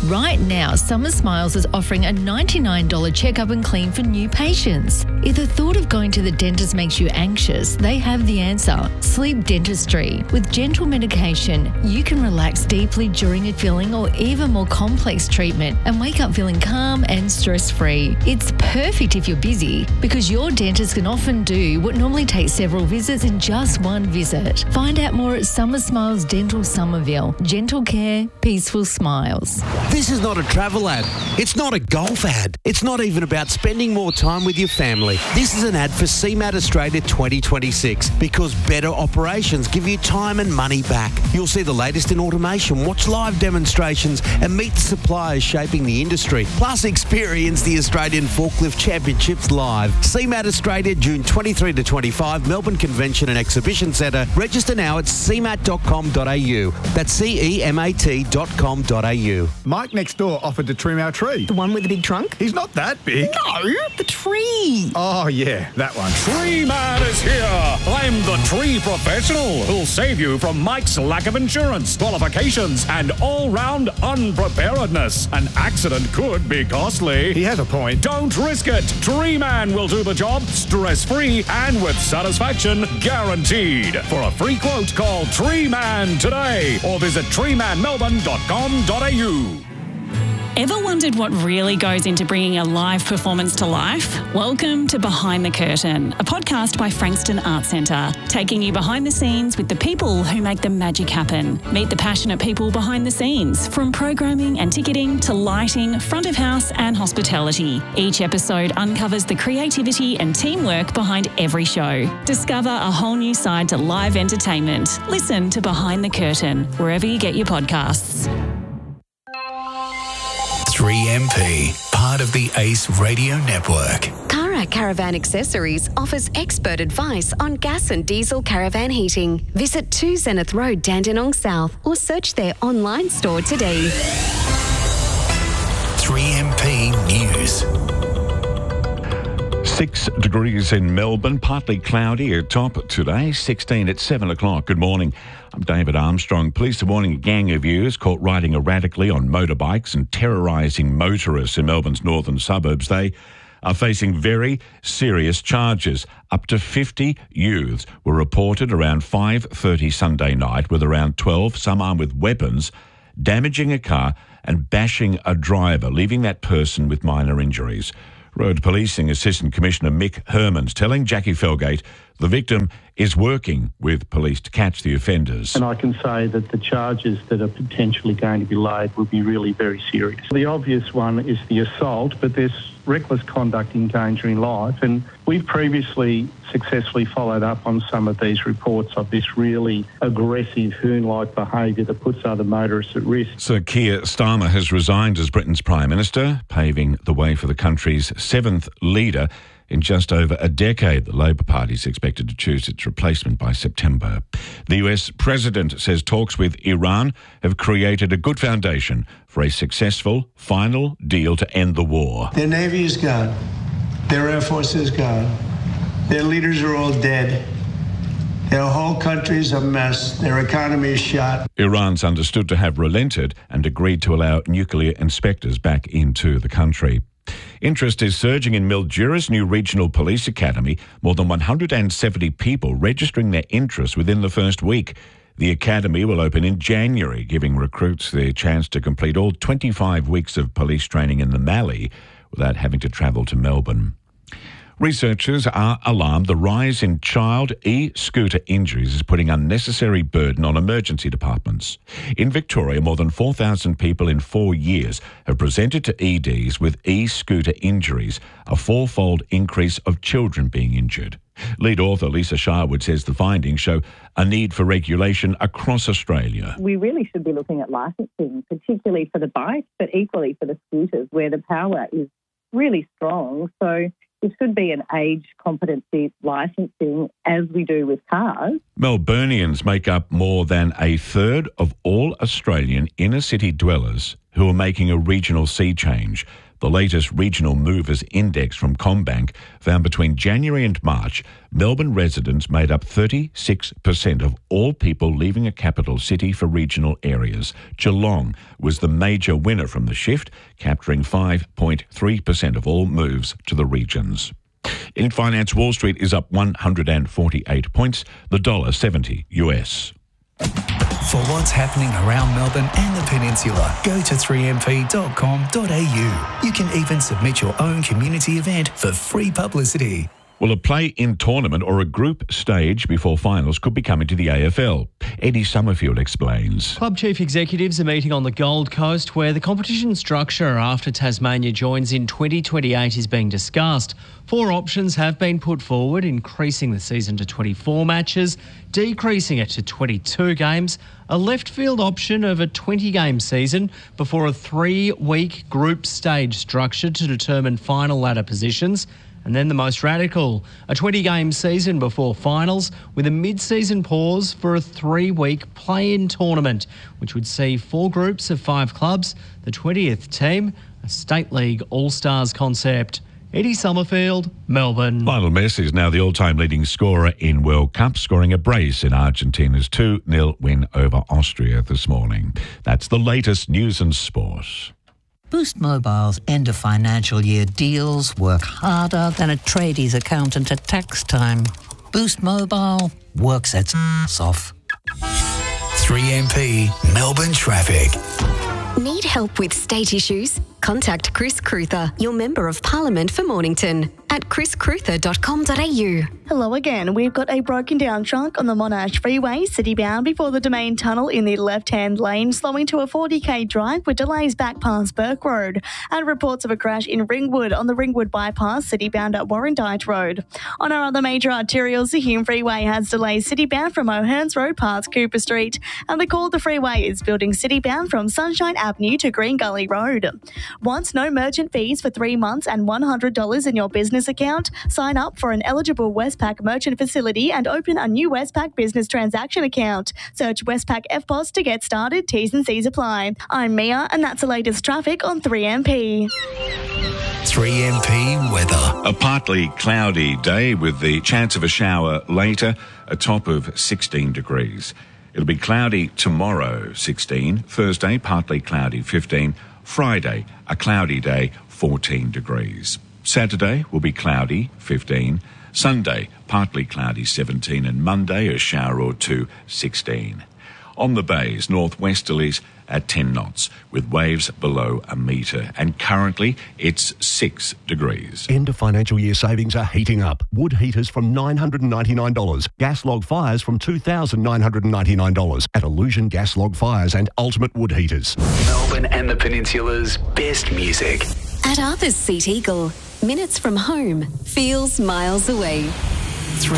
Right now, Summer Smiles is offering a $99 checkup and clean for new patients. If the thought of going to the dentist makes you anxious, they have the answer. Sleep Dentistry. With gentle medication, you can relax deeply during a filling or even more complex treatment and wake up feeling calm and stress-free. It's perfect if you're busy because your dentist can often do what normally takes several visits in just one visit. Find out more at Summer Smiles Dental Somerville. Gentle care, peaceful smiles. This is not a travel ad. It's not a golf ad. It's not even about spending more time with your family. This is an ad for CMAT Australia 2026 because better operations give you time and money back. You'll see the latest in automation, watch live demonstrations and meet the suppliers shaping the industry. Plus experience the Australian Forklift Championships live. CMAT Australia, June 23 to 25, Melbourne Convention and Exhibition Centre. Register now at cmat.com.au. That's CEMAT.com.au. Mike next door offered to trim our tree. The one with the big trunk? He's not that big. No, the tree. Oh, yeah, that one. Tree Man is here. I'm the tree professional who'll save you from Mike's lack of insurance, qualifications, and all-round unpreparedness. An accident could be costly. He has a point. Don't risk it. Tree Man will do the job stress-free and with satisfaction guaranteed. For a free quote, call Tree Man today or visit treemanmelbourne.com.au. Ever wondered what really goes into bringing a live performance to life? Welcome to Behind the Curtain, a podcast by Frankston Arts Centre, taking you behind the scenes with the people who make the magic happen. Meet the passionate people behind the scenes, from programming and ticketing to lighting, front of house and hospitality. Each episode uncovers the creativity and teamwork behind every show. Discover a whole new side to live entertainment. Listen to Behind the Curtain, wherever you get your podcasts. 3MP, part of the ACE Radio Network. Cara Caravan Accessories offers expert advice on gas and diesel caravan heating. Visit 2 Zenith Road, Dandenong South, or search their online store today. 3MP News. 6 degrees in Melbourne, partly cloudy at top today, 16 at 7 o'clock. Good morning. I'm David Armstrong. Police are warning a gang of youths caught riding erratically on motorbikes and terrorising motorists in Melbourne's northern suburbs. They are facing very serious charges. Up to 50 youths were reported around 5:30 Sunday night with around 12, some armed with weapons, damaging a car and bashing a driver, leaving that person with minor injuries. Road Policing Assistant Commissioner Mick Hermans telling Jackie Felgate the victim is working with police to catch the offenders. And I can say that the charges that are potentially going to be laid will be really very serious. The obvious one is the assault, but there's reckless conduct endangering life. And we've previously successfully followed up on some of these reports of this really aggressive hoon-like behaviour that puts other motorists at risk. Sir Keir Starmer has resigned as Britain's Prime Minister, paving the way for the country's 7th leader in just over a decade. The Labor Party is expected to choose its replacement by September. The US President says talks with Iran have created a good foundation for a successful final deal to end the war. Their Navy is gone. Their Air Force is gone. Their leaders are all dead. Their whole country is a mess. Their economy is shot. Iran's understood to have relented and agreed to allow nuclear inspectors back into the country. Interest is surging in Mildura's new regional police academy, more than 170 people registering their interest within the first week. The academy will open in January, giving recruits the chance to complete all 25 weeks of police training in the Mallee without having to travel to Melbourne. Researchers are alarmed the rise in child e-scooter injuries is putting unnecessary burden on emergency departments. In Victoria, more than 4,000 people in 4 years have presented to EDs with e-scooter injuries, a fourfold increase of children being injured. Lead author Lisa Sharwood says the findings show a need for regulation across Australia. We really should be looking at licensing, particularly for the bikes, but equally for the scooters, where the power is really strong. So it should be an age competency licensing as we do with cars. Melburnians make up more than a third of all Australian inner city dwellers who are making a regional sea change. The latest regional movers index from CommBank found between January and March, Melbourne residents made up 36% of all people leaving a capital city for regional areas. Geelong was the major winner from the shift, capturing 5.3% of all moves to the regions. In finance, Wall Street is up 148 points, the $1.70 US. For what's happening around Melbourne and the Peninsula, go to 3mp.com.au. You can even submit your own community event for free publicity. Well, a play-in tournament or a group stage before finals could be coming to the AFL. Eddie Summerfield explains. Club chief executives are meeting on the Gold Coast, where the competition structure after Tasmania joins in 2028 is being discussed. 4 options have been put forward, increasing the season to 24 matches, decreasing it to 22 games, a left field option of a 20-game season before a 3-week group stage structure to determine final ladder positions, and then the most radical, a 20-game season before finals with a mid-season pause for a 3-week play-in tournament, which would see 4 groups of 5 clubs, the 20th team, a State League All-Stars concept. Eddie Summerfield, Melbourne. Lionel Messi is now the all-time leading scorer in World Cup, scoring a brace in Argentina's 2-0 win over Austria this morning. That's the latest news and sport. Boost Mobile's end of financial year deals work harder than a tradie's accountant at tax time. Boost Mobile works its ass off. 3MP Melbourne Traffic. Need help with state issues? Contact Chris Cruther, your Member of Parliament for Mornington, at chriscruther.com.au. Hello again. We've got a broken down truck on the Monash Freeway, city-bound before the Domain Tunnel in the left-hand lane, slowing to a 40k drive with delays back past Burke Road. And reports of a crash in Ringwood on the Ringwood Bypass, city-bound at Warrandyte Road. On our other major arterials, the Hume Freeway has delays city-bound from O'Hearns Road past Cooper Street. And the Calder Freeway is building city-bound from Sunshine Avenue to Green Gully Road. Want no merchant fees for 3 months and $100 in your business account? Sign up for an eligible Westpac merchant facility and open a new Westpac business transaction account. Search Westpac FPOS to get started. T's and C's apply. I'm Mia, and that's the latest traffic on 3MP. 3MP weather. A partly cloudy day with the chance of a shower later, a top of 16 degrees. It'll be cloudy tomorrow, 16. Thursday, partly cloudy, 15. Friday, a cloudy day, 14 degrees. Saturday will be cloudy, 15. Sunday, partly cloudy, 17. And Monday, a shower or 2, 16. On the bays, northwesterlies at 10 knots, with waves below a metre. And currently, it's 6 degrees. End of financial year savings are heating up. Wood heaters from $999. Gas log fires from $2,999 at Illusion Gas Log Fires and Ultimate Wood Heaters. Melbourne and the Peninsula's best music. At Arthur's Seat Eagle, minutes from home, feels miles away.